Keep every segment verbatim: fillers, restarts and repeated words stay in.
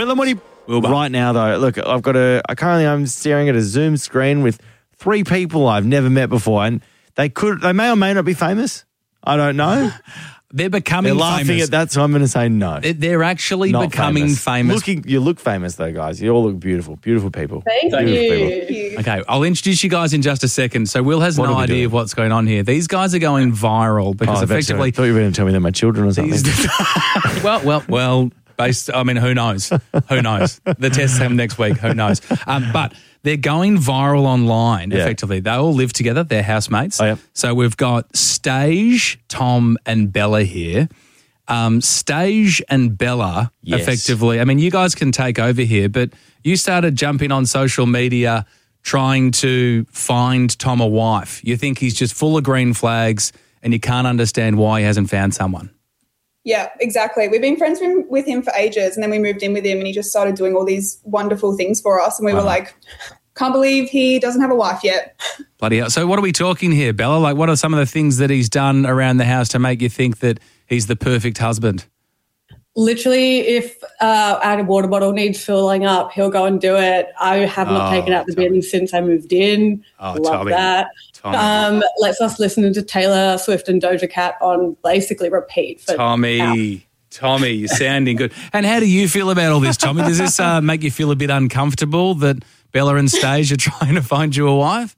Tell them what he... Wilbur. Right now, though, look, I've got a... I currently I'm staring at a Zoom screen with three people I've never met before, and they could... They may or may not be famous. I don't know. They're becoming They're laughing famous. at that, so I'm going to say no. They're- They're actually Not becoming famous. Looking, you look famous, though, guys. You all look beautiful. Beautiful people. Thank Beautiful you. people. Okay, I'll introduce you guys in just a second. So Will has What no are we idea doing? of what's going on here. These guys are going viral because Oh, I bet you- effectively... I thought you were going to tell me they're my children or something. These- well, well, well, based, I mean, who knows? Who knows? The tests come next week. Who knows? Um, but they're going viral online, Yeah. effectively. They all live together. They're housemates. Oh, yep. So we've got Stage, Tom and Bella here. Um, Stage and Bella, Yes. effectively, I mean, you guys can take over here, but you started jumping on social media trying to find Tom a wife. You think he's just full of green flags and you can't understand why he hasn't found someone. Yeah, exactly. We've been friends with- with him for ages, and then we moved in with him and he just started doing all these wonderful things for us, and we were like, can't believe he doesn't have a wife yet. Bloody hell. So what are we talking here, Bella? Like, what are some of the things that he's done around the house to make you think that he's the perfect husband? Literally, if uh, our water bottle needs filling up, he'll go and do it. I have not Oh, taken out the Tommy. bin since I moved in. Oh, Love Tommy. that. Tommy. Um, lets us listen to Taylor Swift and Doja Cat on basically repeat. For Tommy, Tommy, you're sounding good. And how do you feel about all this, Tommy? Does this uh, make you feel a bit uncomfortable that Bella and Stage are trying to find you a wife?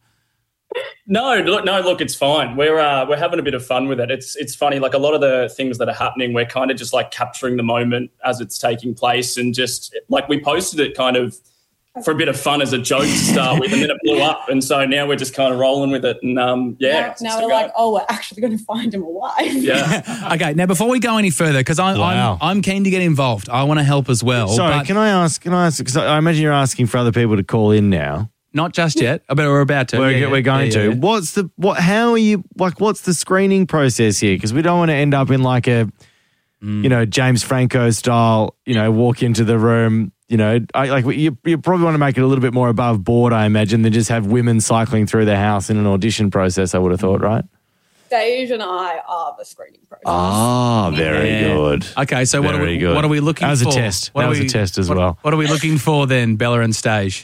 No, look, no, look, it's fine. We're uh, we're having a bit of fun with it. It's it's funny, like a lot of the things that are happening, we're kind of just like capturing the moment as it's taking place, and just like we posted it kind of for a bit of fun as a joke to start with, and then it blew up, and so now we're just kind of rolling with it, and um, yeah. now, it's now just we're a go. like, oh, we're actually going to find him a wife. yeah. Okay, now before we go any further, because I'm, Wow. I'm I'm keen to get involved. I want to help as well. Sorry, but can I ask? Can I ask? Because I imagine you're asking for other people to call in now. not just yet, but we're about to. We're, Yeah, yeah, we're going yeah, to. yeah. What's the what? How are you? Like, what's the screening process here? Because we don't want to end up in like a, Mm. you know, James Franco style. You know, walk into the room. You know, I, like you, you probably want to make it a little bit more above board, I imagine, than just have women cycling through the house in an audition process. I would have thought, right? Stage and I are the screening process. Ah, very Yeah. good. Okay, so what are Very we good. what are we looking That was a for? test. What That are was a we- test as what- well. What are we looking for then, Bella and Stage?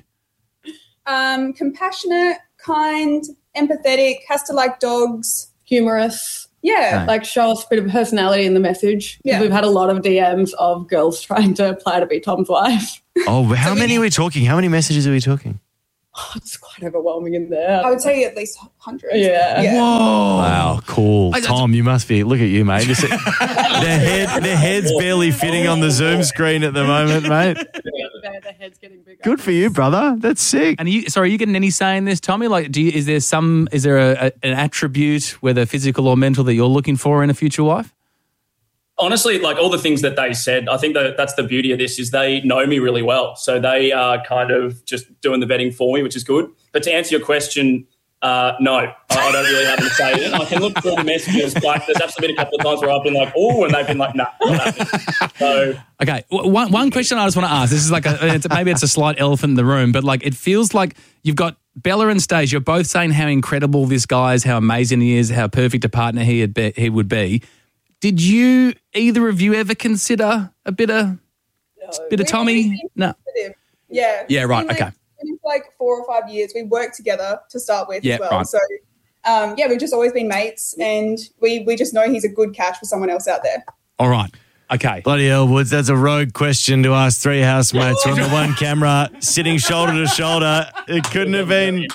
Um, compassionate, kind, empathetic, has to like dogs. Humorous. Yeah. Like show us a bit of personality in the message. 'Cause Yeah. We've had a lot of D Ms of girls trying to apply to be Tom's wife. Oh, how many are we talking? How many messages are we talking? Oh, it's quite overwhelming in there. I would say at least hundreds. Yeah. Whoa. Wow, cool. I- Tom, you must be, look at you, mate. Just, their, head, their head's barely fitting on the Zoom screen at the moment, mate. Their, their head's getting bigger. Good for you, brother. That's sick. And are you, sorry, are you getting any say in this, Tommy? Like, do you, is there some, is there a, a, an attribute, whether physical or mental, that you're looking for in a future wife? Honestly, like all the things that they said, I think that that's the beauty of this is they know me really well. So they are kind of just doing the vetting for me, which is good. But to answer your question, uh, no, I, I don't really have to say it. I can look through the messages, but there's actually been a couple of times where I've been like, oh, and they've been like, nah, not happening. So Okay, w- one, one question I just want to ask. This is like, a, it's, maybe it's a slight elephant in the room, but like it feels like you've got Bella and Stage. You're both saying how incredible this guy is, how amazing he is, how perfect a partner he, had be, he would be. Did you, either of you, ever consider a bit of, bit of We've Tommy? always been No. with him. Yeah. Yeah, right, Been, like, okay. been for like four or five years. We worked together to start with Yeah, as well. right. So, um, yeah, we've just always been mates, and we, we just know he's a good catch for someone else out there. All right. Okay. Bloody hell, Woods, that's a rogue question to ask three housemates on the one camera, sitting shoulder to shoulder. It couldn't have been...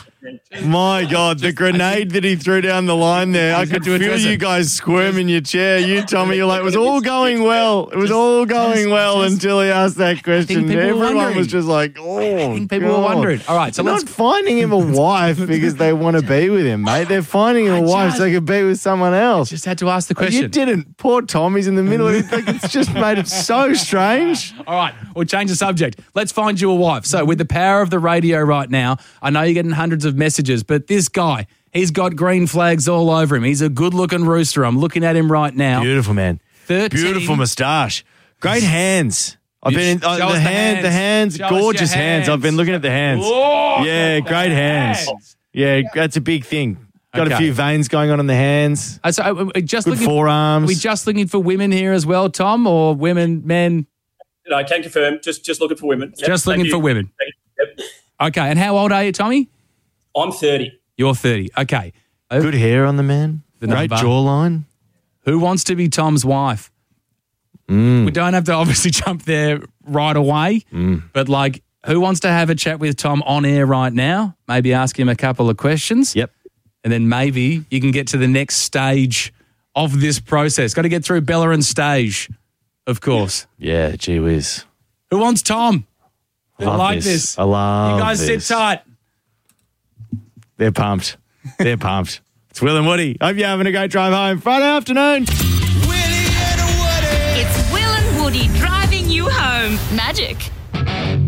My God, the grenade that he threw down the line there. I could to feel address you it. guy squirm in your chair. You, Tommy, you're like, it was all going well. It was all going well until he asked that question. people were Everyone wondering. was just like, oh, I think people God. were wondering. All right, so They're let's... not finding him a wife because they want to be with him, mate. They're finding him a wife so they could be with someone else. Just had to ask the question. You didn't. Poor Tommy's in the middle of it. Like, it's just made it so strange. All right, we'll change the subject. Let's find you a wife. So with the power of the radio right now, I know you're getting hundreds of messages, but this guy, he's got green flags all over him. He's a good-looking rooster. I'm looking at him right now. Beautiful, man. thirteen Beautiful moustache. Great hands. I've You been sh- uh, show the, us the hand, the hands, hands. Show us your gorgeous hands. I've been hands. looking at the hands. Whoa, yeah, look at great the hands. hands. Yeah, that's a big thing. Got a Okay. few veins going on in the hands. Uh, so, uh, uh, just Good looking, forearms. Are we just looking for women here as well, Tom, or women, men? No, I can confirm. Just just looking for women. Yep, Just thank looking you. for women. Yep. Okay, and how old are you, Tommy? I'm thirty. You're thirty. Okay. Good hair on the man. The Great number. jawline. Who wants to be Tom's wife? Mm. We don't have to obviously jump there right away, Mm. but like, who wants to have a chat with Tom on air right now? Maybe ask him a couple of questions. Yep. And then maybe you can get to the next stage of this process. Got to get through Bellerin stage, of course. Yeah, gee whiz. Who wants Tom? I Love like this. I love You guys this. sit tight. They're pumped. They're pumped. It's Will and Woody. Hope you're having a great drive home. Friday afternoon. It's Will and Woody driving you home. Magic